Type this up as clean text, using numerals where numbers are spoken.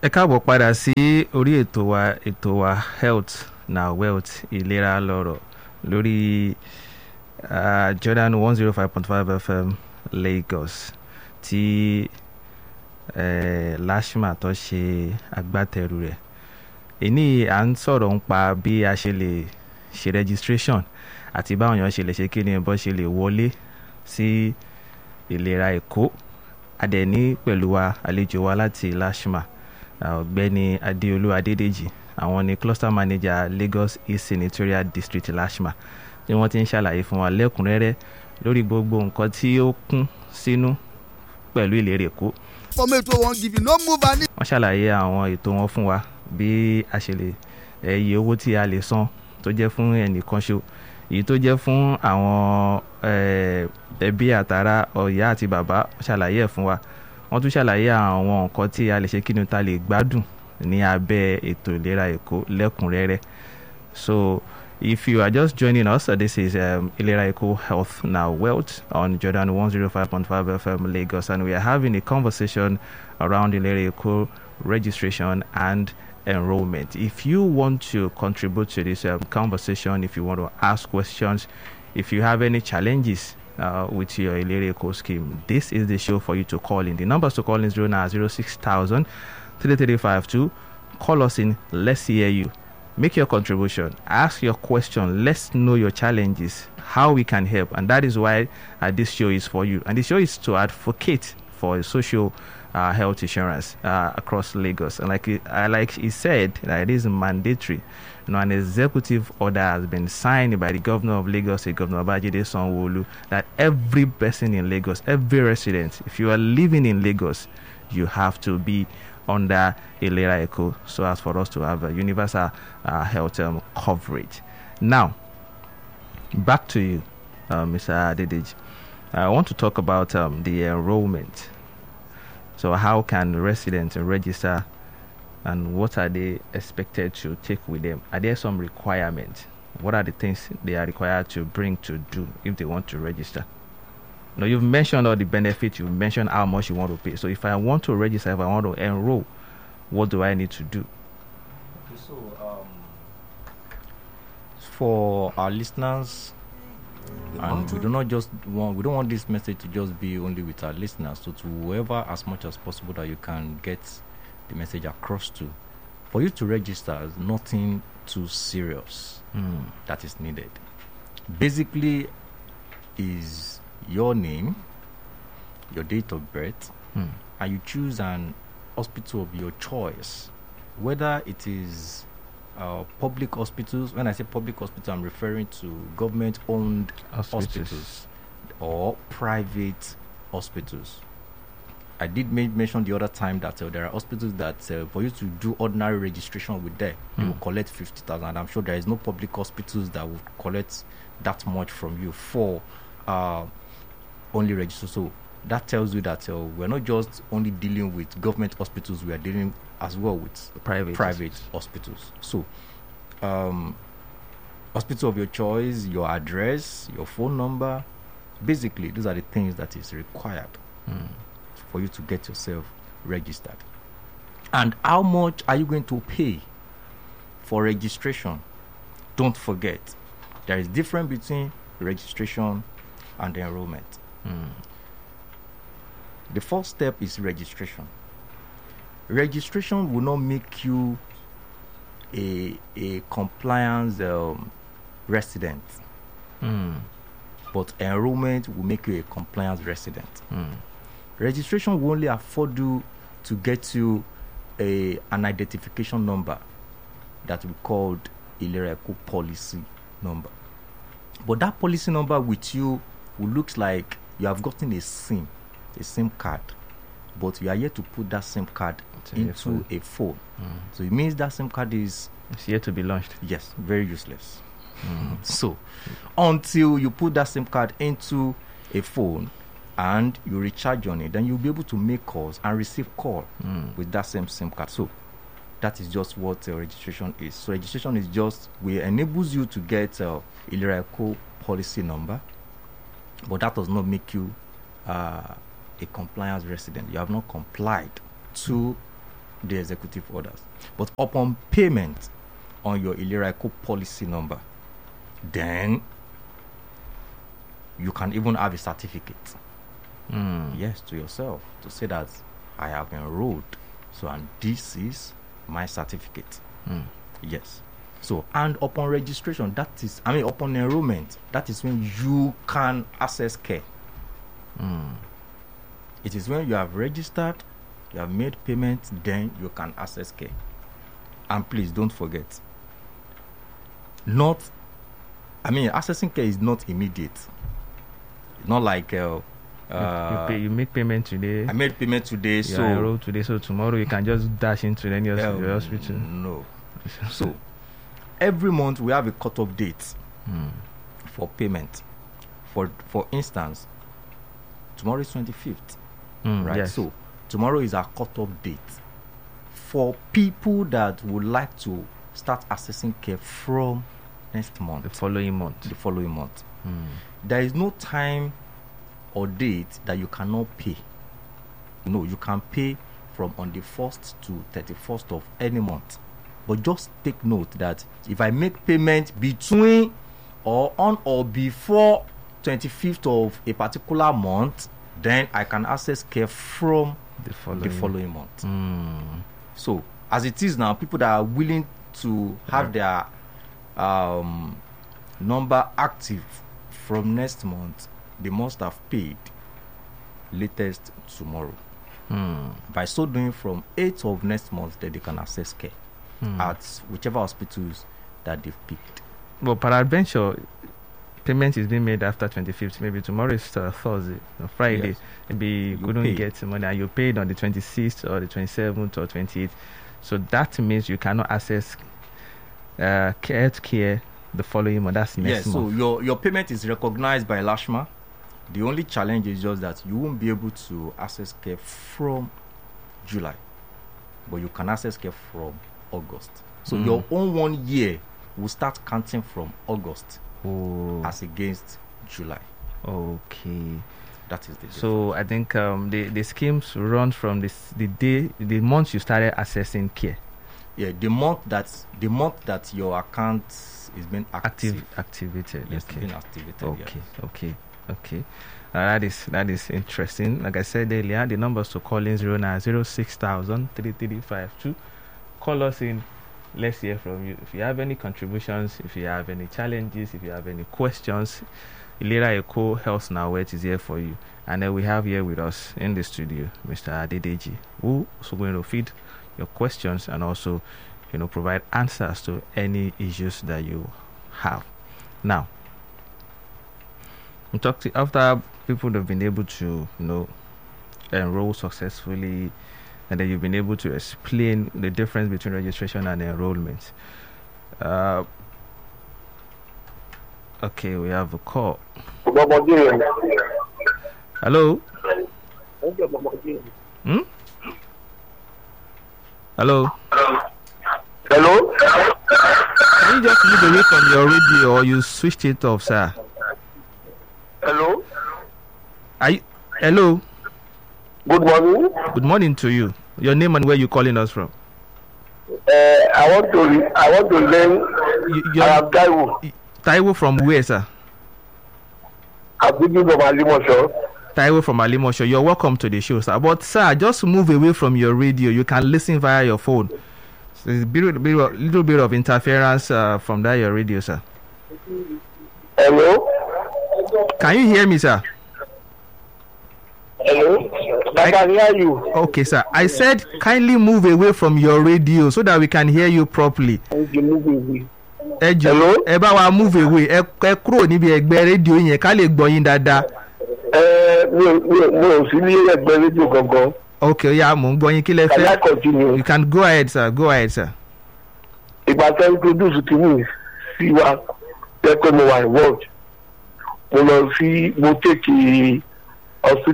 Ẹ káàbọ̀ padà sí orí ètò wa health na wealth ìlera lọ́rọ̀ lórí Jordan 105.5 FM Lagos tí Lashma tó ṣe agbátẹrù rẹ̀. Èní à ń sọ̀rọ̀ nípa bí a ṣe lè ṣe registration àti báwọn èèyàn ṣe lè ṣe kíni bó ṣe lè wọlé sí ìlera Èkó. Adẹ̀ní pẹ̀lú wa àlejò wa láti Lashma, ọ̀gbẹ́ni Adéolú Adédèjì, àwọn ni cluster manager Lagos East Senatorial District Lashma, tí wọ́n ti ń ṣàlàyé fún wa lẹ́kùnrẹ́rẹ́ lórí gbogbo nǹkan tí ó kún sínú pẹ̀lú ìlera Èkó. Wọ́n ṣàlàyé àwọn ètò wọn fún wa, bí a ṣe lè iye owó tí a lè san tó jẹ́ fún ẹnìkan ṣo, èyí tó jẹ́ fún àwọn ẹbí àtàrà ọ̀yá àti bàbá, ṣàlàyé ẹ̀ fún wa. Wọ́n tún ṣàlàyé àwọn nǹkan tí a lè ṣe kíni ta lè gbádùn ní abẹ́ ètò ìlera Èkó lẹ́kùnrẹ́rẹ́. So if you are just joining us, this is Ilera Eko Health Now Wealth on Jordan 105.5 FM Lagos, and we are having a conversation around Ilera Eko registration and enrollment. If you want to contribute to this conversation, if you want to ask questions, if you have any challenges with your Ilera Eko scheme, this is the show for you to call in. The numbers to call in is 06000 3352. Call us in. Let's hear you. Make your contribution. Ask your question. Let's know your challenges, how we can help. And that is why this show is for you. And the show is to advocate for social health insurance across Lagos. And like he said, it is mandatory. An executive order has been signed by the governor of Lagos, Governor Babajide Sanwo-Olu, that every person in Lagos, every resident, if you are living in Lagos, you have to be under Ilera Eko, so as for us to have a universal health coverage. Now, back to you, Mr. Adedej. I want to talk about the enrollment. So how can residents register, and what are they expected to take with them? Are there some requirements? What are the things they are required to bring to do if they want to register? Now, you've mentioned all the benefits, you've mentioned how much you want to pay. So if I want to register, if I want to enroll, what do I need to do? Okay, so for our listeners, and we don't want this message to just be only with our listeners, so to whoever as much as possible that you can get the message across to. For you to register is nothing too serious that is needed. Basically is your name, your date of birth, and you choose an hospital of your choice, whether it is public hospitals. When I say public hospital, I'm referring to government-owned hospitals or private hospitals. I did mention the other time that there are hospitals that for you to do ordinary registration with them, you will collect 50,000. I'm sure there is no public hospitals that would collect that much from you for only register. So that tells you that we're not just only dealing with government hospitals, we are dealing as well with private hospitals. So hospital of your choice, your address, your phone number, basically those are the things that is required for you to get yourself registered. And how much are you going to pay for registration? Don't forget, there is difference between registration and enrollment. The first step is registration. Registration will not make you a compliance resident, but enrollment will make you a compliance resident. Registration will only afford you to get you an identification number that we called Ilera Eko policy number. But that policy number with you will look like you have gotten a SIM card, but you are yet to put that SIM card into a phone. So it means that SIM card is yet to be launched. Yes, very useless. So until you put that SIM card into a phone and you recharge on it, then you'll be able to make calls and receive call with that same SIM card. So that is just what registration is. So registration is just enables you to get Ilera Eko policy number, but that does not make you a compliance resident. You have not complied to the executive orders. But upon payment on your Ilera Eco policy number, then you can even have a certificate. Yes, to yourself, to say that I have enrolled. So, and this is my certificate. Yes. So, and upon registration, upon enrollment, that is when you can access care. It is when you have registered, you have made payment, then you can access care. And please don't forget, accessing care is not immediate. Not like you make payment today. I made payment today, so I enrolled today, so tomorrow you can just dash into any hospital. No. So every month we have a cut-off date for payment. For instance, tomorrow is 25th, right? Yes. So tomorrow is our cut-off date for people that would like to start accessing care from next month, the following month. There is no time or date that you cannot pay. No, you can pay from on the 1st to 31st of any month. But just take note that if I make payment between or on or before 25th of a particular month, then I can access care from the following month. So, as it is now, people that are willing to have their number active from next month, they must have paid latest tomorrow. By so doing, from 8th of next month, then they can access care at whichever hospitals that they've picked. But peradventure, payment is being made after 25th. Maybe tomorrow is Thursday or Friday. Yes. Maybe you couldn't get money and you paid on the 26th or the 27th or 28th. So that means you cannot access care the following month. That's next month. So your payment is recognized by LASHMA. The only challenge is just that you won't be able to access care from July, but you can access care from August. So your own 1 year will start counting from August as against July. Okay. That is the difference. So I think the schemes run from the month you started accessing care. Yeah, the month that your account is being activated. Yes, Okay. being activated. Okay. That is interesting. Like I said earlier, the numbers to call in 09060003352. Call us in. Let's hear from you. If you have any contributions, if you have any challenges, if you have any questions, Ilera Eco Health Now is here for you. And then we have here with us in the studio Mr. Adedeji, who is going to feed your questions and also, provide answers to any issues that you have. Now, we talked after people have been able to, enroll successfully, and then you've been able to explain the difference between registration and enrollment. Okay, we have a call. Hello? Hello? Hello? Can you just move away from your radio or you switched it off, sir? Hello? Hello? Good morning. Good morning to you. Your name and where you calling us from? I want to learn. I am Taiwo. Taiwo from where, sir? I'm speaking from Alimosho. Taiwo from Alimosho. You're welcome to the show, sir. But, sir, just move away from your radio. You can listen via your phone. So there's a little bit of interference from that your radio, sir. Hello? Can you hear me, sir? Hello? I can hear you. Okay, sir. I said kindly move away from your radio so that we can hear you properly. Hello? Ẹ bá wa move away. Ẹ kúrò níbi ẹgbẹ́ rédíò yẹn ká lè gbọ́ yín dáadáa. Mi ò sí ní ẹgbẹ́ rédíò gangan. Okay, yeah, mò ń gbọ́ yín kí lẹ fẹ́. Can I continue? You can go ahead, sir. Go ahead, sir. Ìgbà tẹ́ introduce to me sí wa jẹ́ pé mo wà involved. Mo lọ sí mo take hospital.